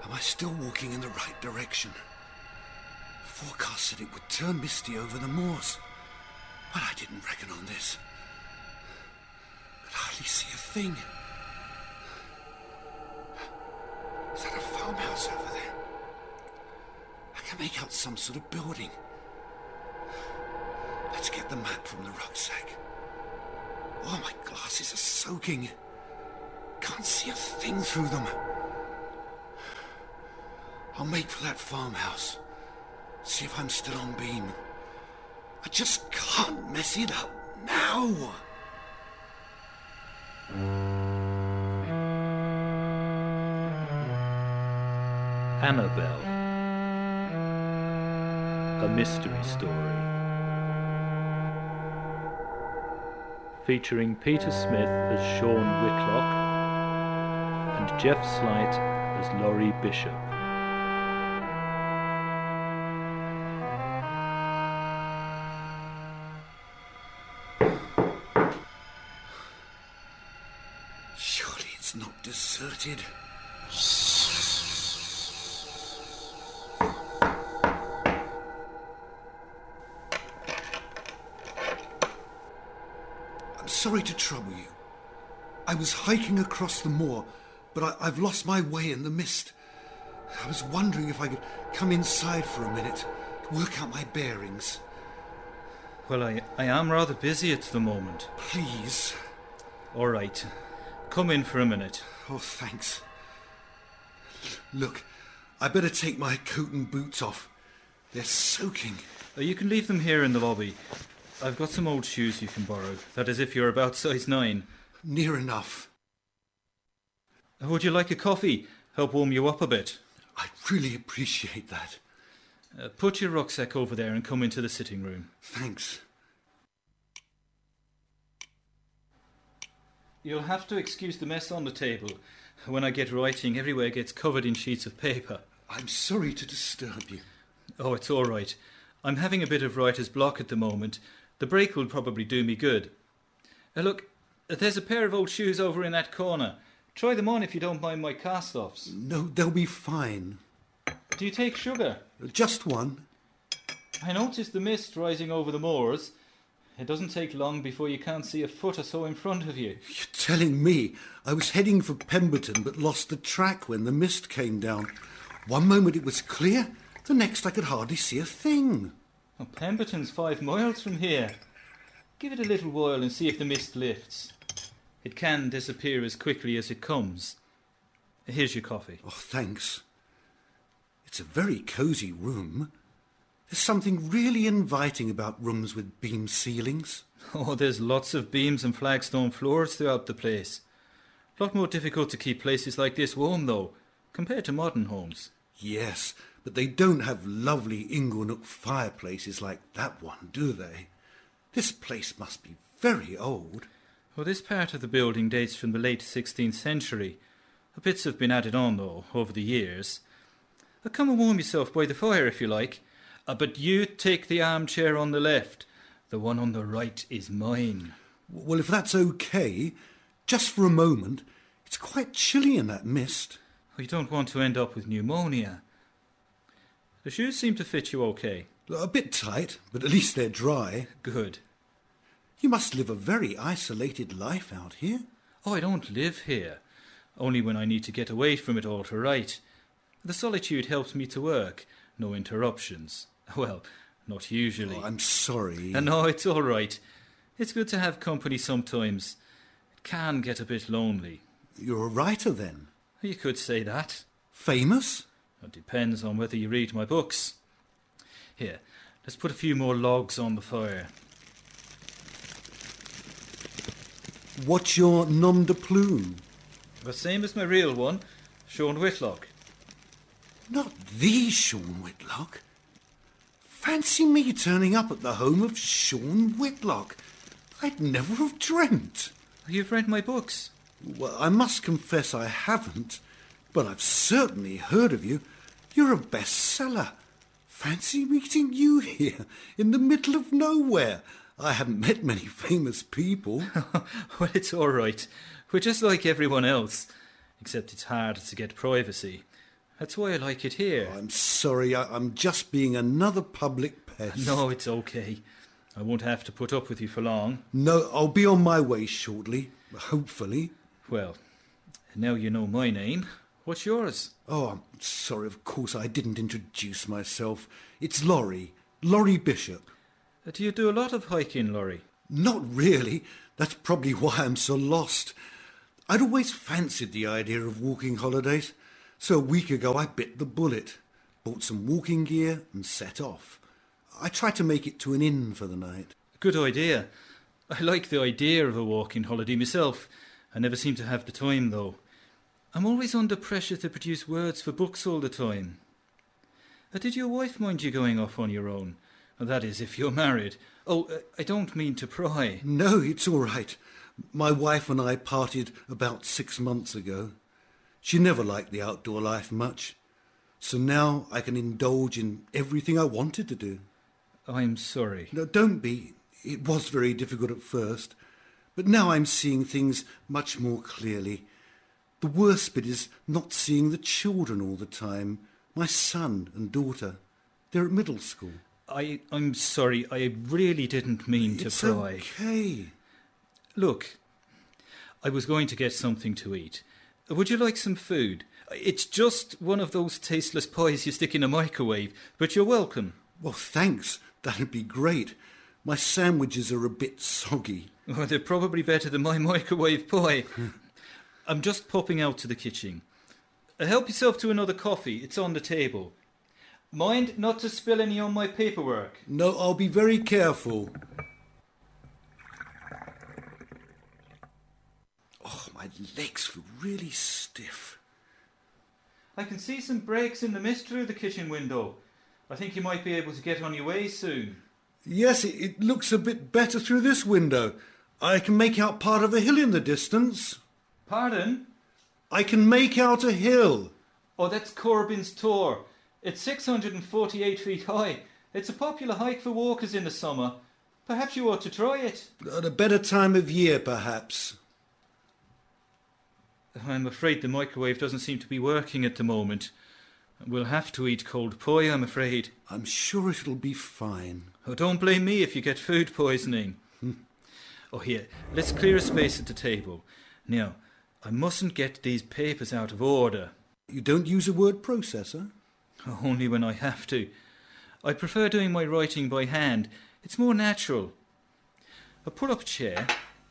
Am I still walking in the right direction? The forecast said it would turn misty over the moors, but I didn't reckon on this. Could hardly see a thing. Is that a farmhouse over there? I can make out some sort of building. Let's get the map from the rucksack. Oh, my glasses are soaking. Can't see a thing through them. I'll make for that farmhouse. See if I'm still on beam. I just can't mess it up now. Annabelle. A mystery story. Featuring Peter Smith as Sean Whitlock and Jeff Slight as Laurie Bishop. Surely it's not deserted. I'm sorry to trouble you. I was hiking across the moor, but I've lost my way in the mist. I was wondering if I could come inside for a minute, work out my bearings. Well, I am rather busy at the moment. Please. All right. Come in for a minute. Oh, thanks. Look, I better take my coat and boots off. They're soaking. You can leave them here in the lobby. I've got some old shoes you can borrow. That is if you're about size 9. Near enough. Would you like a coffee? Help warm you up a bit. I'd really appreciate that. Put your rucksack over there and come into the sitting room. Thanks. You'll have to excuse the mess on the table. When I get writing, everywhere gets covered in sheets of paper. I'm sorry to disturb you. Oh, it's all right. I'm having a bit of writer's block at the moment. The break will probably do me good. Look, there's a pair of old shoes over in that corner. Try them on if you don't mind my cast-offs. No, they'll be fine. Do you take sugar? Just one. I noticed the mist rising over the moors. It doesn't take long before you can't see a foot or so in front of you. You're telling me I was heading for Pemberton but lost the track when the mist came down. One moment it was clear, the next I could hardly see a thing. Well, Pemberton's 5 miles from here. Give it a little while and see if the mist lifts. It can disappear as quickly as it comes. Here's your coffee. Oh, thanks. It's a very cosy room. There's something really inviting about rooms with beam ceilings. Oh, there's lots of beams and flagstone floors throughout the place. A lot more difficult to keep places like this warm, though, compared to modern homes. Yes, but they don't have lovely inglenook fireplaces like that one, do they? This place must be very old. Well, this part of the building dates from the late 16th century. Bits have been added on, though, over the years. Come and warm yourself by the fire if you like. But you take the armchair on the left. The one on the right is mine. Well, if that's okay, just for a moment. It's quite chilly in that mist. You don't want to end up with pneumonia. The shoes seem to fit you okay. A bit tight, but at least they're dry. Good. You must live a very isolated life out here. Oh, I don't live here. Only when I need to get away from it all to write. The solitude helps me to work. No interruptions. Well, not usually. Oh, I'm sorry. No, it's all right. It's good to have company sometimes. It can get a bit lonely. You're a writer, then? You could say that. Famous? It depends on whether you read my books. Here, let's put a few more logs on the fire. What's your nom de plume? The same as my real one, Sean Whitlock. Not the Sean Whitlock. Fancy me turning up at the home of Sean Whitlock. I'd never have dreamt. You've read my books? Well, I must confess I haven't, but I've certainly heard of you. You're a bestseller. Fancy meeting you here, in the middle of nowhere. I haven't met many famous people. Well, it's all right. We're just like everyone else, except it's hard to get privacy. That's why I like it here. I'm sorry, I'm just being another public pest. No, it's okay. I won't have to put up with you for long. No, I'll be on my way shortly, hopefully. Well, now you know my name. What's yours? Oh, I'm sorry, of course I didn't introduce myself. It's Laurie Bishop. Do you do a lot of hiking, Laurie? Not really. That's probably why I'm so lost. I'd always fancied the idea of walking holidays, so a week ago I bit the bullet, bought some walking gear and set off. I tried to make it to an inn for the night. Good idea. I like the idea of a walking holiday myself. I never seem to have the time, though. I'm always under pressure to produce words for books all the time. Did your wife mind you going off on your own? That is, if you're married. Oh, I don't mean to pry. No, it's all right. My wife and I parted about 6 months ago. She never liked the outdoor life much. So now I can indulge in everything I wanted to do. I'm sorry. No, don't be. It was very difficult at first. But now I'm seeing things much more clearly. The worst bit is not seeing the children all the time. My son and daughter. They're at middle school. I'm sorry. I really didn't mean to pry. It's okay. Look, I was going to get something to eat. Would you like some food? It's just one of those tasteless pies you stick in a microwave, but you're welcome. Well, thanks. That'd be great. My sandwiches are a bit soggy. Well, they're probably better than my microwave pie. I'm just popping out to the kitchen. Help yourself to another coffee. It's on the table. Mind not to spill any on my paperwork. No, I'll be very careful. Oh, my legs feel really stiff. I can see some breaks in the mist through the kitchen window. I think you might be able to get on your way soon. Yes, it looks a bit better through this window. I can make out part of a hill in the distance. Pardon? I can make out a hill. Oh, that's Corbin's Tor. It's 648 feet high. It's a popular hike for walkers in the summer. Perhaps you ought to try it. At a better time of year, perhaps. I'm afraid the microwave doesn't seem to be working at the moment. We'll have to eat cold pie, I'm afraid. I'm sure it'll be fine. Oh, don't blame me if you get food poisoning. Oh, here, let's clear a space at the table. Now, I mustn't get these papers out of order. You don't use a word processor? Only when I have to. I prefer doing my writing by hand. It's more natural. I'll pull up a chair.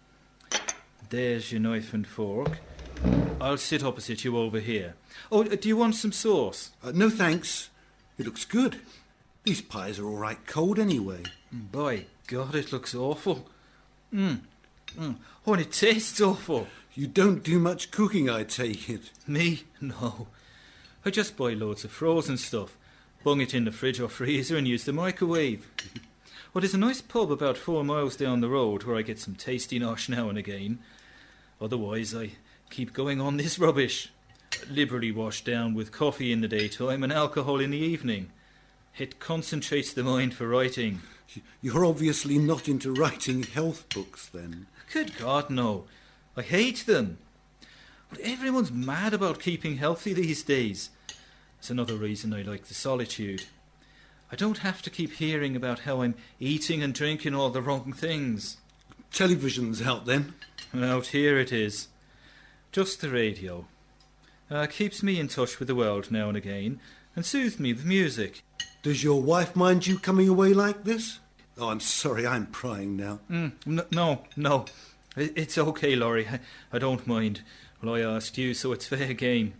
There's your knife and fork. I'll sit opposite you over here. Oh, do you want some sauce? No, thanks. It looks good. These pies are all right cold anyway. By God, it looks awful. Oh, and it tastes awful. You don't do much cooking, I take it. Me? No. I just buy loads of frozen stuff, bung it in the fridge or freezer and use the microwave. Well, there's a nice pub about 4 miles down the road where I get some tasty nosh now and again. Otherwise, I keep going on this rubbish. Liberally washed down with coffee in the daytime and alcohol in the evening. It concentrates the mind for writing. You're obviously not into writing health books, then. Good God, no. I hate them. But everyone's mad about keeping healthy these days. It's another reason I like the solitude. I don't have to keep hearing about how I'm eating and drinking all the wrong things. Television's out, then? Out here it is. Just the radio. Keeps me in touch with the world now and again and soothes me with music. Does your wife mind you coming away like this? Oh, I'm sorry, I'm prying now. No. It's okay, Laurie. I don't mind. Well, I asked you, so it's fair game.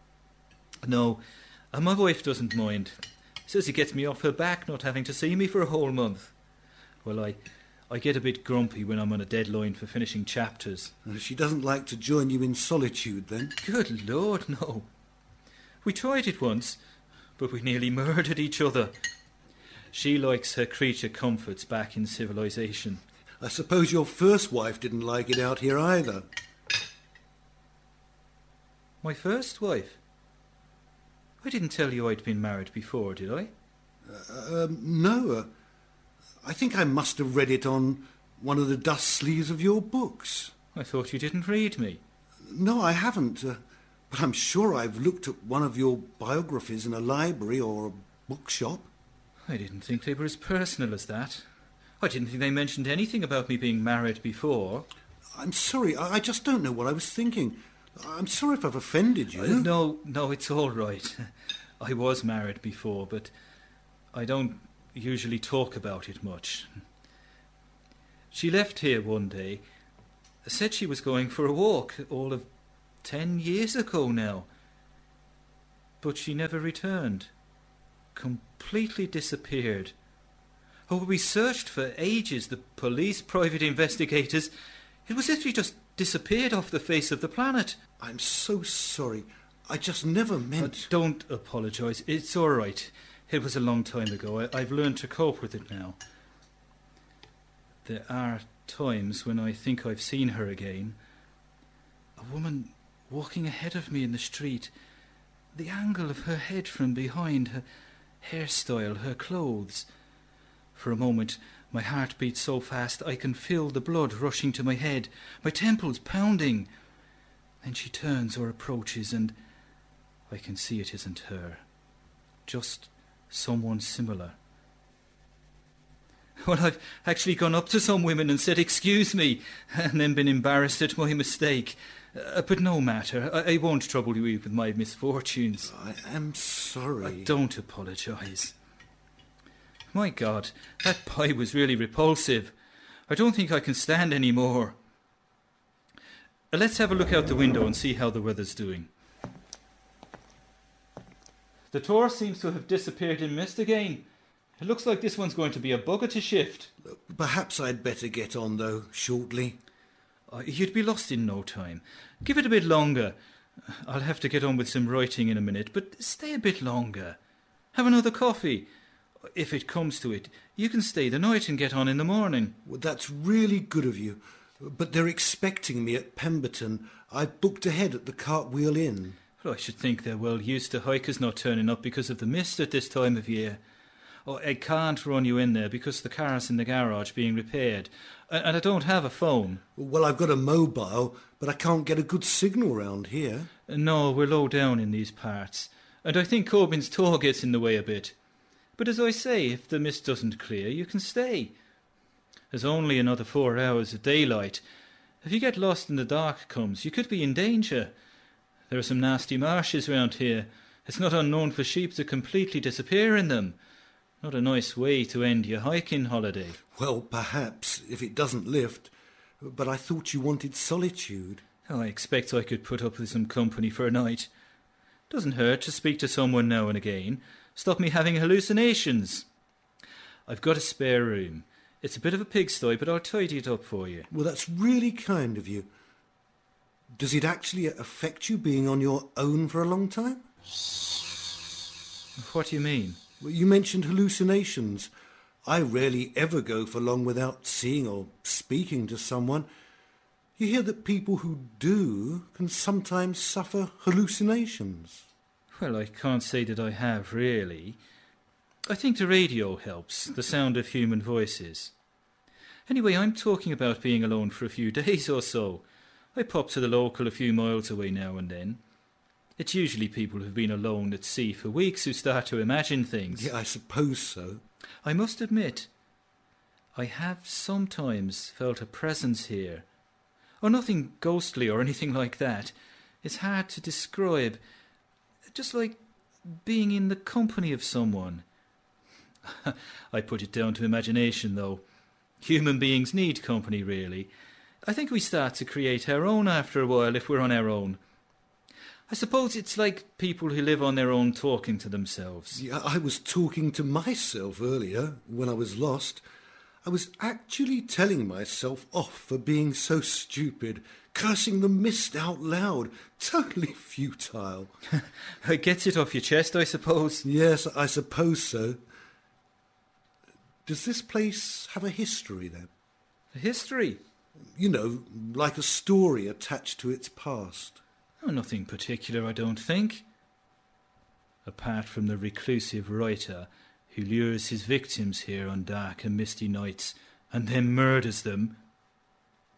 No, my wife doesn't mind. Says it gets me off her back not having to see me for a whole month. Well, I get a bit grumpy when I'm on a deadline for finishing chapters. She doesn't like to join you in solitude, then? Good Lord, no. We tried it once, but we nearly murdered each other. She likes her creature comforts back in civilization. I suppose your first wife didn't like it out here either. My first wife? I didn't tell you I'd been married before, did I? No. I think I must have read it on one of the dust sleeves of your books. I thought you didn't read me. No, I haven't. but I'm sure I've looked at one of your biographies in a library or a bookshop. I didn't think they were as personal as that. I didn't think they mentioned anything about me being married before. I'm sorry, I just don't know what I was thinking. I'm sorry if I've offended you. No, it's all right. I was married before, but I don't usually talk about it much. She left here one day, said she was going for a walk, all of 10 years ago now. But she never returned. Completely disappeared. Oh, we searched for ages, the police, private investigators. It was as if she just disappeared off the face of the planet. I'm so sorry. I just never meant... Don't apologise. It's all right. It was a long time ago. I've learned to cope with it now. There are times when I think I've seen her again. A woman walking ahead of me in the street. The angle of her head from behind, her hairstyle, her clothes. For a moment, my heart beats so fast I can feel the blood rushing to my head, my temples pounding. Then she turns or approaches, and I can see it isn't her. Just someone similar. Well, I've actually gone up to some women and said, "Excuse me," and then been embarrassed at my mistake. But no matter. I won't trouble you with my misfortunes. I am sorry. Don't apologise. My God, that pie was really repulsive. I don't think I can stand any more. Let's have a look out the window and see how the weather's doing. The Tor seems to have disappeared in mist again. It looks like this one's going to be a bugger to shift. Perhaps I'd better get on, though, shortly. You'd be lost in no time. Give it a bit longer. I'll have to get on with some writing in a minute, but stay a bit longer. Have another coffee. If it comes to it, you can stay the night and get on in the morning. Well, that's really good of you. But they're expecting me at Pemberton. I've booked ahead at the Cartwheel Inn. Well, I should think they're well used to hikers not turning up because of the mist at this time of year. Oh, I can't run you in there because the car's in the garage being repaired. And I don't have a phone. Well, I've got a mobile, but I can't get a good signal round here. No, we're low down in these parts. And I think Corbyn's Tor gets in the way a bit. But as I say, if the mist doesn't clear, you can stay. There's only another 4 hours of daylight. If you get lost and the dark comes, you could be in danger. There are some nasty marshes round here. It's not unknown for sheep to completely disappear in them. Not a nice way to end your hiking holiday. Well, perhaps, if it doesn't lift. But I thought you wanted solitude. Oh, I expect I could put up with some company for a night. Doesn't hurt to speak to someone now and again. Stop me having hallucinations. I've got a spare room. It's a bit of a pigsty, but I'll tidy it up for you. Well, that's really kind of you. Does it actually affect you being on your own for a long time? What do you mean? Well, you mentioned hallucinations. I rarely ever go for long without seeing or speaking to someone. You hear that people who do can sometimes suffer hallucinations. Well, I can't say that I have, really. I think the radio helps, the sound of human voices. Anyway, I'm talking about being alone for a few days or so. I pop to the local a few miles away now and then. It's usually people who've been alone at sea for weeks who start to imagine things. Yeah, I suppose so. I must admit, I have sometimes felt a presence here. Oh, nothing ghostly or anything like that. It's hard to describe. Just like being in the company of someone. I put it down to imagination, though. Human beings need company, really. I think we start to create our own after a while if we're on our own. I suppose it's like people who live on their own talking to themselves. Yeah, I was talking to myself earlier when I was lost. I was actually telling myself off for being so stupid, cursing the mist out loud. Totally futile. It gets it off your chest, I suppose. Yes, I suppose so. Does this place have a history, then? A history? You know, like a story attached to its past. Oh, nothing particular, I don't think. Apart from the reclusive writer who lures his victims here on dark and misty nights and then murders them.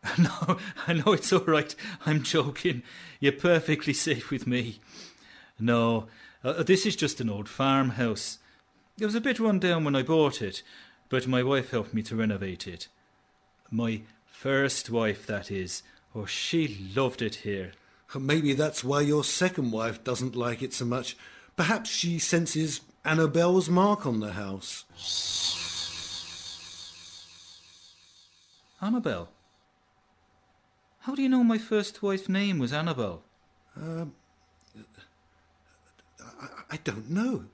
No, I know it's all right. I'm joking. You're perfectly safe with me. No, this is just an old farmhouse. It was a bit run down when I bought it, but my wife helped me to renovate it. My first wife, that is. Oh, she loved it here. Maybe that's why your second wife doesn't like it so much. Perhaps she senses Annabelle's mark on the house. Annabelle? How do you know my first wife's name was Annabelle? I don't know.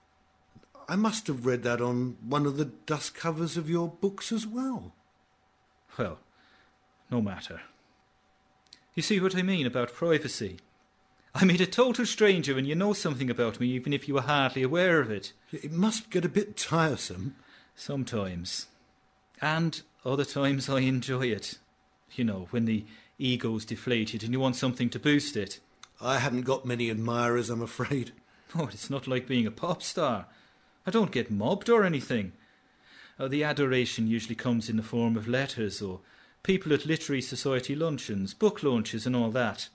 I must have read that on one of the dust covers of your books as well. Well, no matter. You see what I mean about privacy? I meet a total stranger and you know something about me even if you were hardly aware of it. It must get a bit tiresome. Sometimes. And other times I enjoy it. You know, when the ego's deflated and you want something to boost it. I haven't got many admirers, I'm afraid. Oh, it's not like being a pop star. I don't get mobbed or anything. The adoration usually comes in the form of letters or people at literary society luncheons, book launches and all that.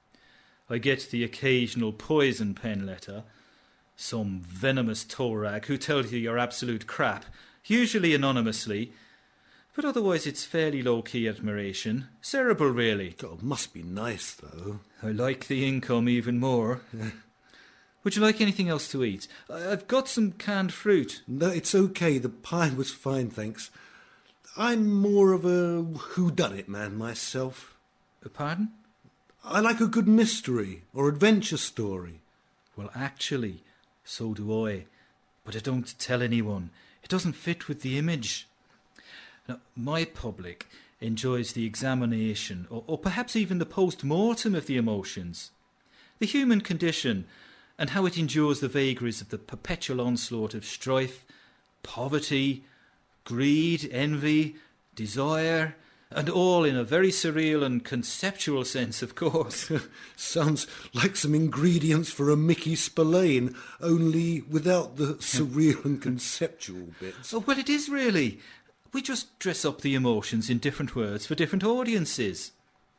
I get the occasional poison pen letter, some venomous toe rag who tells you you're absolute crap, usually anonymously, but otherwise it's fairly low-key admiration. Cerebral, really. God, must be nice, though. I like the income even more. Would you like anything else to eat? I've got some canned fruit. No, it's okay. The pie was fine, thanks. I'm more of a whodunit man myself. Pardon? I like a good mystery or adventure story. Well, actually, so do I. But I don't tell anyone. It doesn't fit with the image. Now, my public enjoys the examination or perhaps even the post-mortem of the emotions. The human condition and how it endures the vagaries of the perpetual onslaught of strife, poverty, greed, envy, desire, and all in a very surreal and conceptual sense, of course. Sounds like some ingredients for a Mickey Spillane, only without the surreal and conceptual bits. Oh, well, it is really. We just dress up the emotions in different words for different audiences.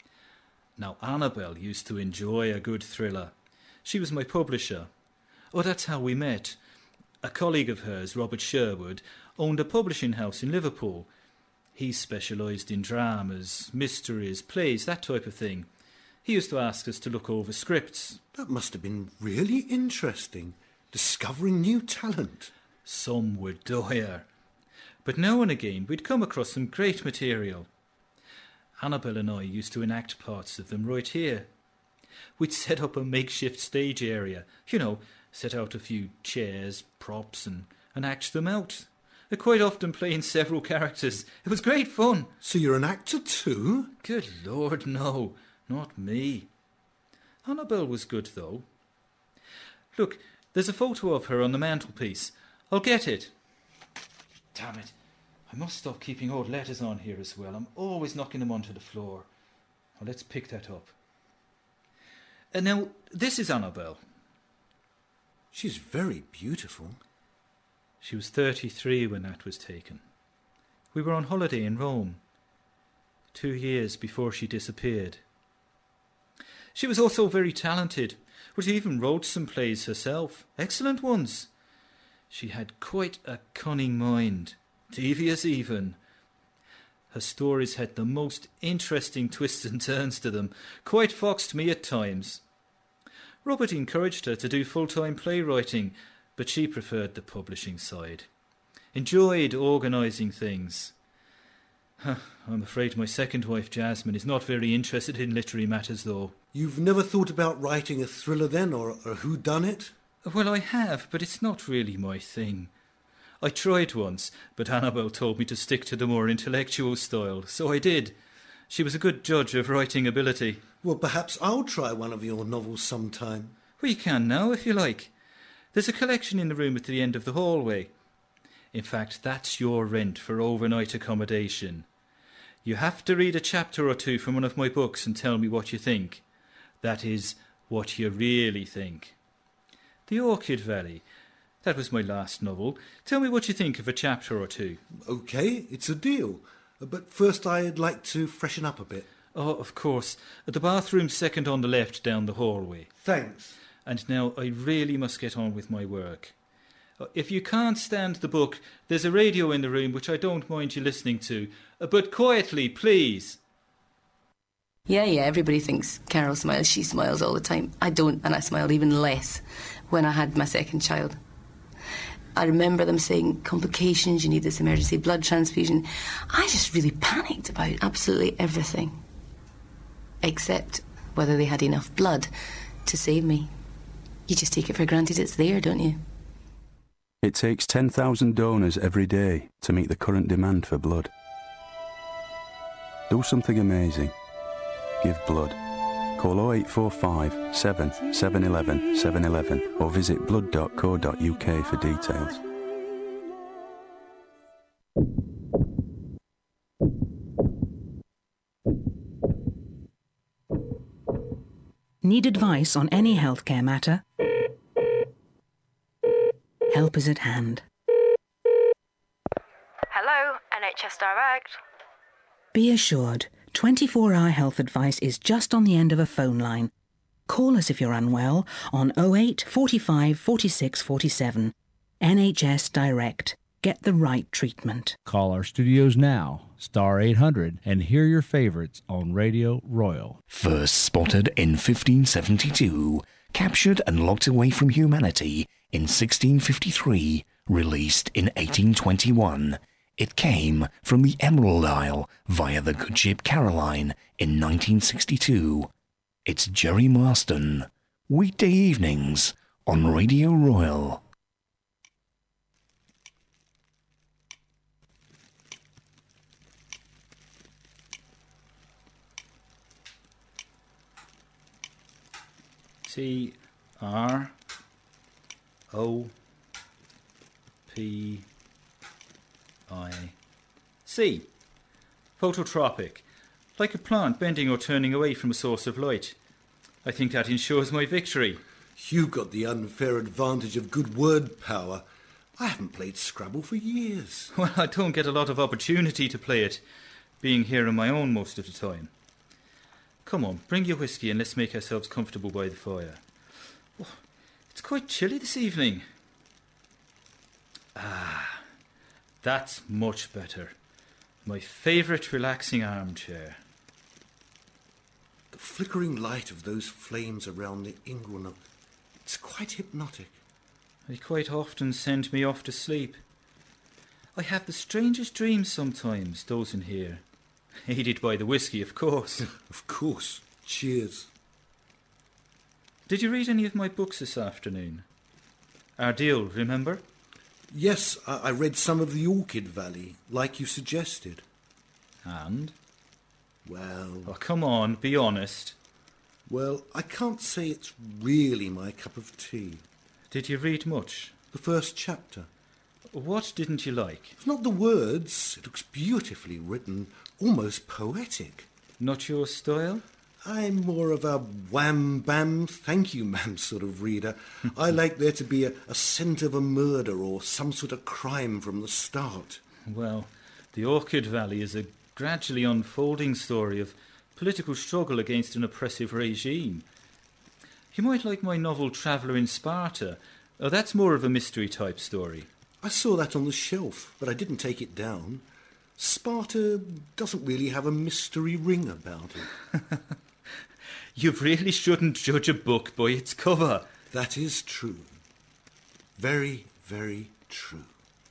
Now, Annabelle used to enjoy a good thriller. She was my publisher. Oh, that's how we met. A colleague of hers, Robert Sherwood, owned a publishing house in Liverpool. He specialised in dramas, mysteries, plays, that type of thing. He used to ask us to look over scripts. That must have been really interesting, discovering new talent. Some were dire. But now and again we'd come across some great material. Annabelle and I used to enact parts of them right here. We'd set up a makeshift stage area, you know, set out a few chairs, props and act them out. Quite often playing several characters. It was great fun. So you're an actor too? Good Lord, no. Not me. Annabelle was good, though. Look, there's a photo of her on the mantelpiece. I'll get it. Damn it. I must stop keeping old letters on here as well. I'm always knocking them onto the floor. Well, let's pick that up. Now, this is Annabelle. She's very beautiful. She was 33 when that was taken. We were on holiday in Rome, 2 years before she disappeared. She was also very talented, but she even wrote some plays herself, excellent ones. She had quite a cunning mind, devious even. Her stories had the most interesting twists and turns to them, quite foxed me at times. Robert encouraged her to do full-time playwriting, but she preferred the publishing side. Enjoyed organising things. I'm afraid my second wife, Jasmine, is not very interested in literary matters, though. You've never thought about writing a thriller then, or a whodunit? Well, I have, but it's not really my thing. I tried once, but Annabelle told me to stick to the more intellectual style, so I did. She was a good judge of writing ability. Well, perhaps I'll try one of your novels sometime. Well, you can now, if you like. There's a collection in the room at the end of the hallway. In fact, that's your rent for overnight accommodation. You have to read a chapter or two from one of my books and tell me what you think. That is, what you really think. The Orchid Valley. That was my last novel. Tell me what you think of a chapter or two. OK, it's a deal. But first I'd like to freshen up a bit. Oh, of course. The bathroom's second on the left down the hallway. Thanks. And now I really must get on with my work. If you can't stand the book, there's a radio in the room which I don't mind you listening to. But quietly, please. Yeah, everybody thinks Carol smiles. She smiles all the time. I don't, and I smiled even less when I had my second child. I remember them saying, complications, you need this emergency blood transfusion. I just really panicked about absolutely everything, except whether they had enough blood to save me. You just take it for granted it's there, don't you? It takes 10,000 donors every day to meet the current demand for blood. Do something amazing. Give blood. Call 0845 7 711 711 or visit blood.co.uk for details. Need advice on any healthcare matter? Help is at hand. Hello, NHS Direct. Be assured, 24-hour health advice is just on the end of a phone line. Call us if you're unwell on 08 45 46 47. NHS Direct. Get the right treatment. Call our studios now, star 800, and hear your favourites on Radio Royal. First spotted in 1572, captured and locked away from humanity in 1653, released in 1821. It came from the Emerald Isle via the good ship Caroline in 1962. It's Jerry Marston, weekday evenings on Radio Royal. C-R-O-P-I-C. Phototropic. Like a plant bending or turning away from a source of light. I think that ensures my victory. You got the unfair advantage of good word power. I haven't played Scrabble for years. Well, I don't get a lot of opportunity to play it, being here on my own most of the time. Come on, bring your whiskey and let's make ourselves comfortable by the fire. Oh, it's quite chilly this evening. Ah, that's much better. My favourite relaxing armchair. The flickering light of those flames around the inglenook, it's quite hypnotic. They quite often send me off to sleep. I have the strangest dreams sometimes, dozing here. Aided by the whiskey, of course. Of course. Cheers. Did you read any of my books this afternoon? Ardil, remember? Yes, I read some of The Orchid Valley, like you suggested. And? Well... Oh, come on, be honest. Well, I can't say it's really my cup of tea. Did you read much? The first chapter. What didn't you like? It's not the words. It looks beautifully written, almost poetic. Not your style? I'm more of a wham-bam, thank-you-ma'am sort of reader. I like there to be a scent of a murder or some sort of crime from the start. Well, The Orchid Valley is a gradually unfolding story of political struggle against an oppressive regime. You might like my novel Traveller in Sparta. Oh, that's more of a mystery-type story. I saw that on the shelf, but I didn't take it down. Sparta doesn't really have a mystery ring about it. You really shouldn't judge a book by its cover. That is true. Very, very true.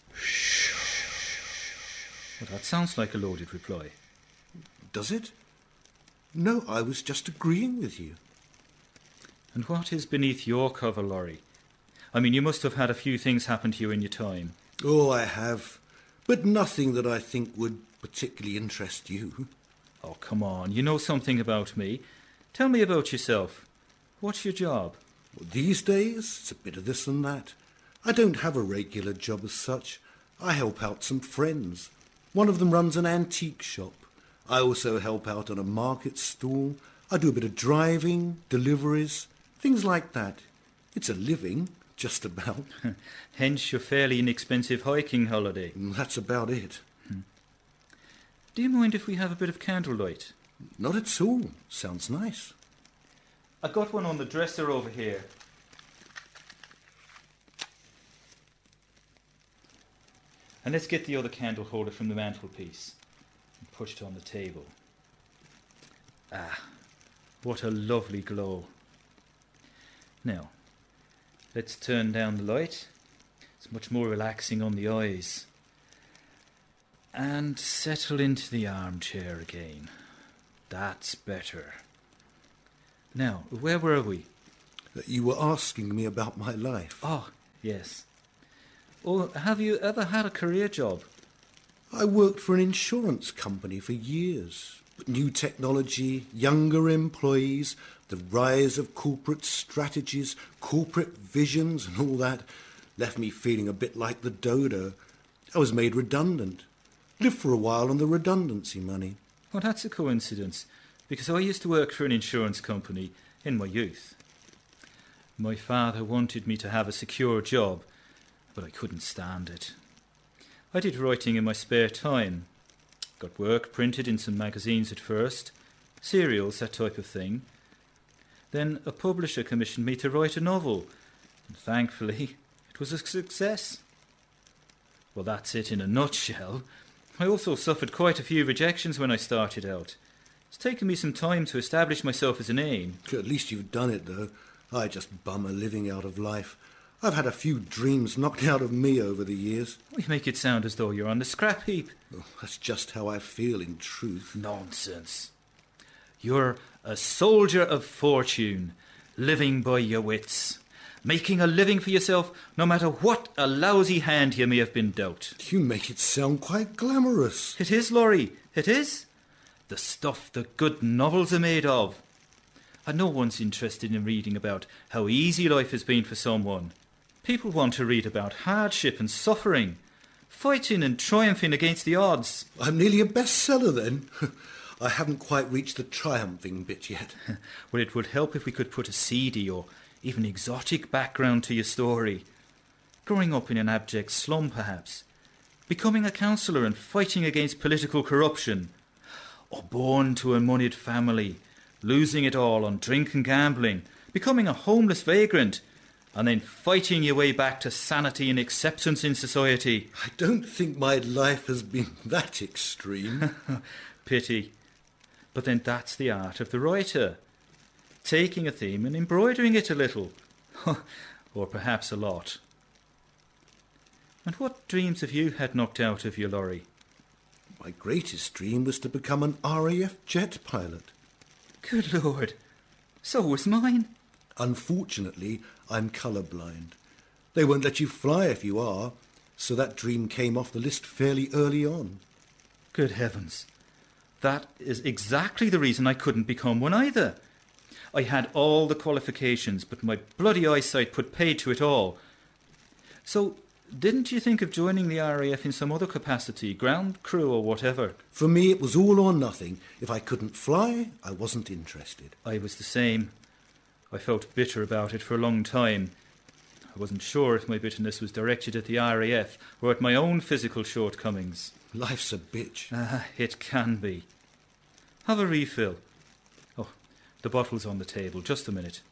Well, that sounds like a loaded reply. Does it? No, I was just agreeing with you. And what is beneath your cover, Laurie? I mean, you must have had a few things happen to you in your time. Oh, I have. But nothing that I think would particularly interest you. Oh, come on. You know something about me. Tell me about yourself. What's your job? Well, these days, it's a bit of this and that. I don't have a regular job as such. I help out some friends. One of them runs an antique shop. I also help out on a market stall. I do a bit of driving, deliveries, things like that. It's a living, just about. Hence your fairly inexpensive hiking holiday. That's about it. Do you mind if we have a bit of candlelight? Not at all. Sounds nice. I got one on the dresser over here. And let's get the other candle holder from the mantelpiece and put it on the table. Ah, what a lovely glow. Now, let's turn down the light. It's much more relaxing on the eyes. And settle into the armchair again. That's better. Now, where were we? You were asking me about my life. Oh, yes. Oh, have you ever had a career job? I worked for an insurance company for years. But new technology, younger employees, the rise of corporate strategies, corporate visions and all that left me feeling a bit like the dodo. I was made redundant. Lived for a while on the redundancy money. Well, that's a coincidence, because I used to work for an insurance company in my youth. My father wanted me to have a secure job, but I couldn't stand it. I did writing in my spare time. Got work printed in some magazines at first, serials, that type of thing. Then a publisher commissioned me to write a novel, and thankfully it was a success. Well, that's it in a nutshell. I also suffered quite a few rejections when I started out. It's taken me some time to establish myself as a name. At least you've done it, though. I just bum a living out of life. I've had a few dreams knocked out of me over the years. We make it sound as though you're on the scrap heap. Oh, that's just how I feel in truth. Nonsense. You're a soldier of fortune, living by your wits, making a living for yourself no matter what a lousy hand you may have been dealt. You make it sound quite glamorous. It is, Laurie, it is. The stuff the good novels are made of. And no one's interested in reading about how easy life has been for someone. People want to read about hardship and suffering, fighting and triumphing against the odds. I'm nearly a bestseller then. I haven't quite reached the triumphing bit yet. Well, it would help if we could put a seedy or even exotic background to your story. Growing up in an abject slum, perhaps. Becoming a counsellor and fighting against political corruption. Or born to a moneyed family, losing it all on drink and gambling, becoming a homeless vagrant, and then fighting your way back to sanity and acceptance in society. I don't think my life has been that extreme. Pity. But then that's the art of the writer. Taking a theme and embroidering it a little. Or perhaps a lot. And what dreams have you had knocked out of you, Laurie? My greatest dream was to become an RAF jet pilot. Good Lord. So was mine. Unfortunately, I'm colourblind. They won't let you fly if you are, so that dream came off the list fairly early on. Good heavens. That is exactly the reason I couldn't become one either. I had all the qualifications, but my bloody eyesight put paid to it all. So, didn't you think of joining the RAF in some other capacity, ground crew or whatever? For me, it was all or nothing. If I couldn't fly, I wasn't interested. I was the same. I felt bitter about it for a long time. I wasn't sure if my bitterness was directed at the RAF or at my own physical shortcomings. Life's a bitch. It can be. Have a refill. Oh, the bottle's on the table. Just a minute.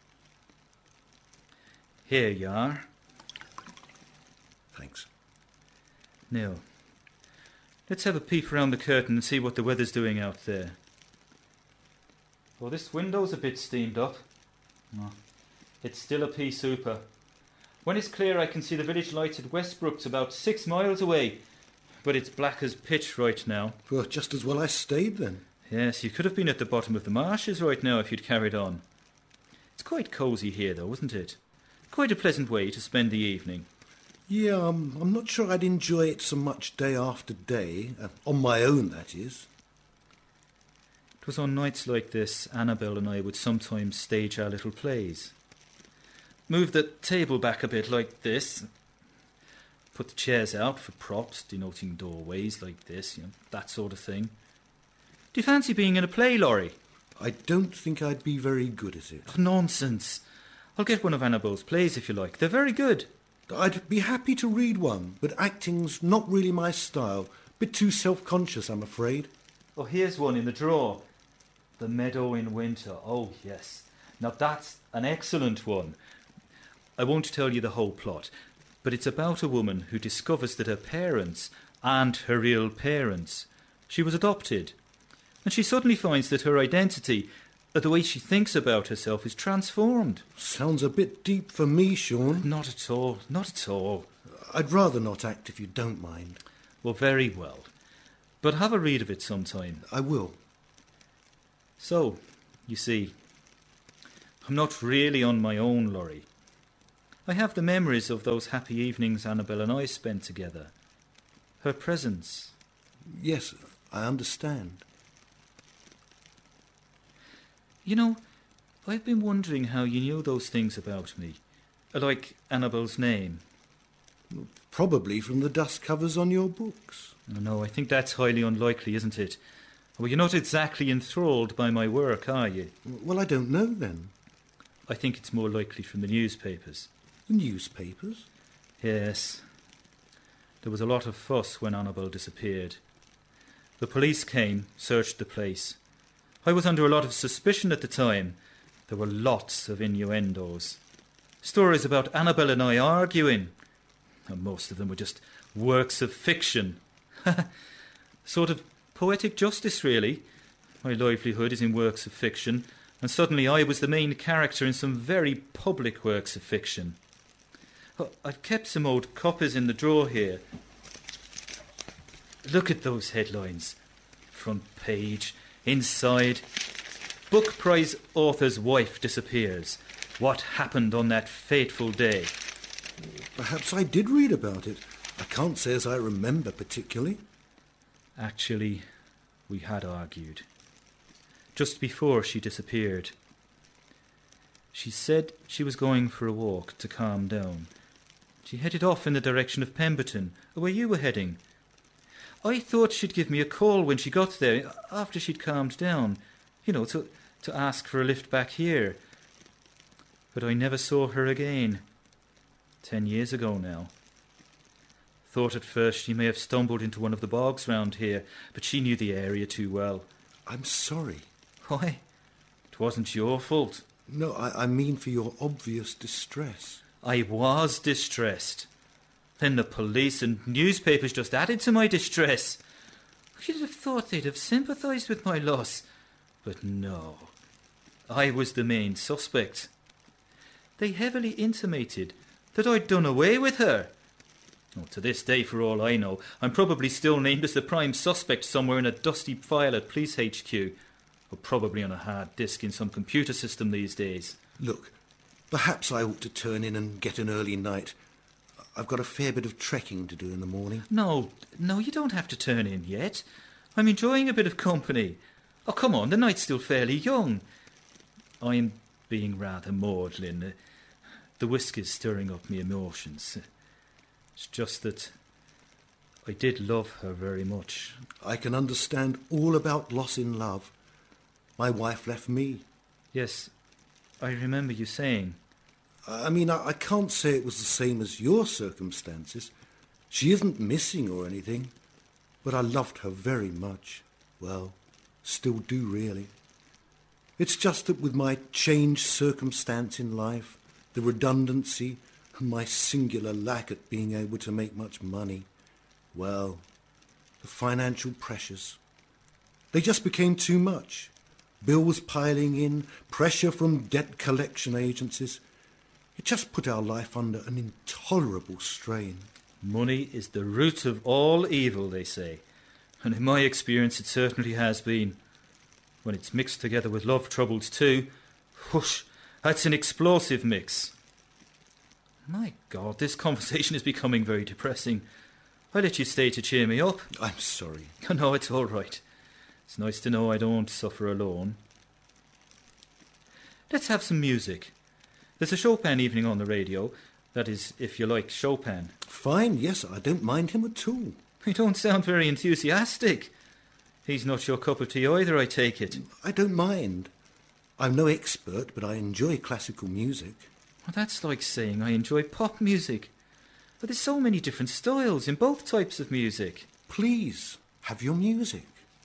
Here you are. Thanks. Now, let's have a peep around the curtain and see what the weather's doing out there. Well, this window's a bit steamed up. Oh, it's still a pea super. When it's clear, I can see the village lights at Westbrooks about 6 miles away. But it's black as pitch right now. Well, just as well I stayed then. Yes, you could have been at the bottom of the marshes right now if you'd carried on. It's quite cosy here, though, isn't it? Quite a pleasant way to spend the evening. Yeah, I'm not sure I'd enjoy it so much day after day. On my own, that is. It was on nights like this Annabelle and I would sometimes stage our little plays. Move the table back a bit like this. Put the chairs out for props, denoting doorways like this, that sort of thing. Do you fancy being in a play, Laurie? I don't think I'd be very good at it. Oh, nonsense. I'll get one of Annabelle's plays if you like. They're very good. I'd be happy to read one, but acting's not really my style, Bit too self-conscious, I'm afraid. Oh, here's one in the drawer. The Meadow in Winter. Oh, yes. Now that's an excellent one. I won't tell you the whole plot, but it's about a woman who discovers that her parents aren't her real parents. She was adopted. And she suddenly finds that her identity, the way she thinks about herself, is transformed. Sounds a bit deep for me, Sean. Not at all, not at all. I'd rather not act if you don't mind. Well, very well. But have a read of it sometime. I will. So, you see, I'm not really on my own, Laurie. I have the memories of those happy evenings Annabel and I spent together. Her presence. Yes, I understand. You know, I've been wondering how you knew those things about me. Like Annabel's name. Probably from the dust covers on your books. No, I think that's highly unlikely, isn't it? Well, you're not exactly enthralled by my work, are you? Well, I don't know then. I think it's more likely from the newspapers. The newspapers? Yes. There was a lot of fuss when Annabel disappeared. The police came, searched the place. I was under a lot of suspicion at the time. There were lots of innuendos. Stories about Annabel and I arguing. And most of them were just works of fiction. Sort of poetic justice, really. My livelihood is in works of fiction, and suddenly I was the main character in some very public works of fiction. I've kept some old copies in the drawer here. Look at those headlines. Front page, inside. Book prize author's wife disappears. What happened on that fateful day? Perhaps I did read about it. I can't say as I remember particularly. Actually, we had argued. Just before she disappeared. She said she was going for a walk to calm down. She headed off in the direction of Pemberton, where you were heading. I thought she'd give me a call when she got there, after she'd calmed down, to ask for a lift back here. But I never saw her again. 10 years ago now. Thought at first she may have stumbled into one of the bogs round here, but she knew the area too well. I'm sorry. Why? It wasn't your fault. No, I mean for your obvious distress. I was distressed. Then the police and newspapers just added to my distress. You'd have thought they'd have sympathised with my loss. But no. I was the main suspect. They heavily intimated that I'd done away with her. Well, to this day, for all I know, I'm probably still named as the prime suspect somewhere in a dusty file at Police HQ, or probably on a hard disk in some computer system these days. Look, perhaps I ought to turn in and get an early night. I've got a fair bit of trekking to do in the morning. No, you don't have to turn in yet. I'm enjoying a bit of company. Oh, come on, the night's still fairly young. I'm being rather maudlin. The whiskey's stirring up my emotions. It's just that I did love her very much. I can understand all about loss in love. My wife left me. Yes, I remember you saying. I mean, I can't say it was the same as your circumstances. She isn't missing or anything, but I loved her very much. Well, still do really. It's just that with my changed circumstance in life, the redundancy, and my singular lack at being able to make much money, well, the financial pressures, they just became too much. Bills piling in, pressure from debt collection agencies. It just put our life under an intolerable strain. Money is the root of all evil, they say. And in my experience it certainly has been. When it's mixed together with love troubles too, whoosh, that's an explosive mix. My God, this conversation is becoming very depressing. I let you stay to cheer me up. I'm sorry. No, it's all right. It's nice to know I don't suffer alone. Let's have some music. There's a Chopin evening on the radio. That is, if you like Chopin. Fine, yes, I don't mind him at all. You don't sound very enthusiastic. He's not your cup of tea either, I take it. I don't mind. I'm no expert, but I enjoy classical music. Well, that's like saying I enjoy pop music. But there's so many different styles in both types of music. Please, have your music.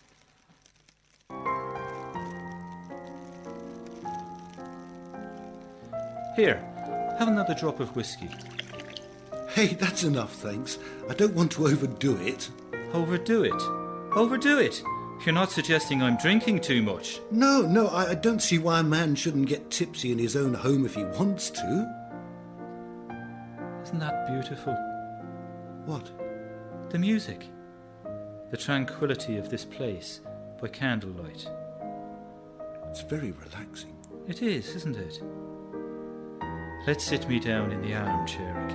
Here, have another drop of whiskey. Hey, that's enough, thanks. I don't want to overdo it. Overdo it? Overdo it? You're not suggesting I'm drinking too much. No, I don't see why a man shouldn't get tipsy in his own home if he wants to. Isn't that beautiful? What? The music. The tranquility of this place by candlelight. It's very relaxing. It is, isn't it? Let's sit me down in the armchair again.